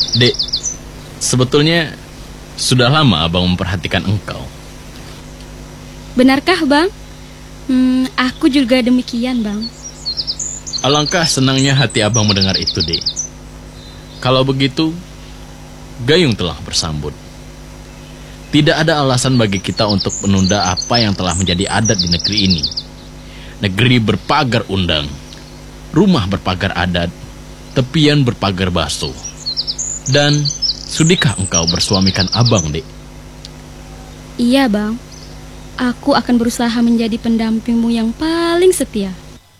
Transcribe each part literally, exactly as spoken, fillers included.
Dek, sebetulnya sudah lama abang memperhatikan engkau. Benarkah, Bang? Hmm, aku juga demikian, Bang. Alangkah senangnya hati abang mendengar itu, Dek. Kalau begitu, gayung telah bersambut. Tidak ada alasan bagi kita untuk menunda apa yang telah menjadi adat di negeri ini. Negeri berpagar undang, rumah berpagar adat, tepian berpagar basuh. Dan sudikah engkau bersuamikan abang, Dek? Iya, Bang. Aku akan berusaha menjadi pendampingmu yang paling setia.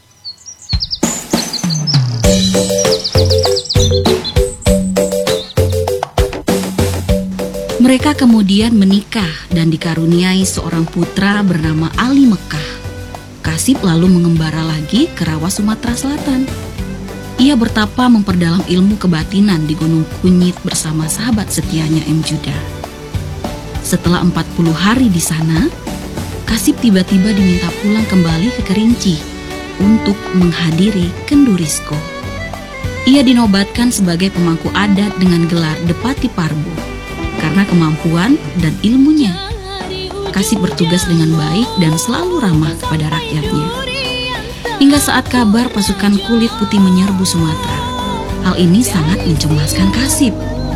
Mereka kemudian menikah dan dikaruniai seorang putra bernama Ali Mekah. Kasib lalu mengembara lagi ke Rawa, Sumatera Selatan. Ia bertapa memperdalam ilmu kebatinan di Gunung Kunyit bersama sahabat setianya M. Juda. Setelah empat puluh hari di sana, Kasib tiba-tiba diminta pulang kembali ke Kerinci untuk menghadiri Kendurisko. Ia dinobatkan sebagai pemangku adat dengan gelar Depati Parbo karena kemampuan dan ilmunya. Kasib bertugas dengan baik dan selalu ramah kepada rakyatnya. Hingga saat kabar pasukan kulit putih menyerbu Sumatera, hal ini sangat mencemaskan Kasib.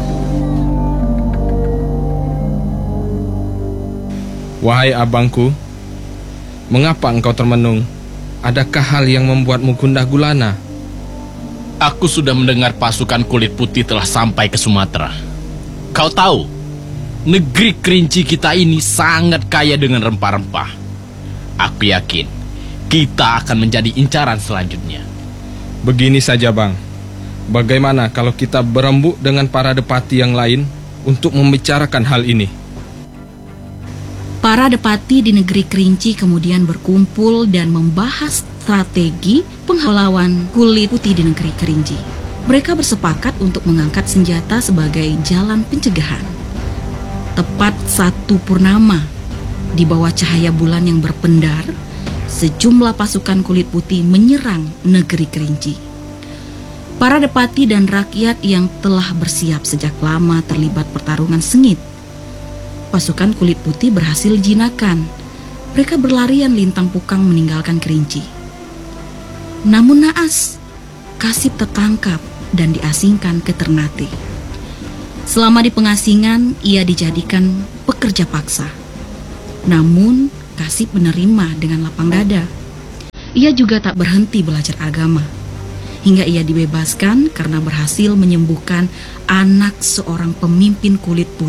Wahai abangku, mengapa engkau termenung? Adakah hal yang membuatmu gundah gulana? Aku sudah mendengar pasukan kulit putih telah sampai ke Sumatera. Kau tahu, negeri Kerinci kita ini sangat kaya dengan rempah-rempah. Aku yakin kita akan menjadi incaran selanjutnya. Begini saja, Bang. Bagaimana kalau kita berembuk dengan para depati yang lain untuk membicarakan hal ini? Para depati di negeri Kerinci kemudian berkumpul dan membahas strategi penghalawan kulit putih di negeri Kerinci. Mereka bersepakat untuk mengangkat senjata sebagai jalan pencegahan. Tepat satu purnama, di bawah cahaya bulan yang berpendar, sejumlah pasukan kulit putih menyerang negeri Kerinci. Para depati dan rakyat yang telah bersiap sejak lama terlibat pertarungan sengit. Pasukan kulit putih berhasil jinakan. Mereka berlarian lintang pukang meninggalkan Kerinci. Namun naas, Kasib tertangkap dan diasingkan ke Ternate. Selama di pengasingan, ia dijadikan pekerja paksa. Namun, Kasib menerima dengan lapang dada. Ia juga tak berhenti belajar agama, hingga ia dibebaskan karena berhasil menyembuhkan anak seorang pemimpin kulit putih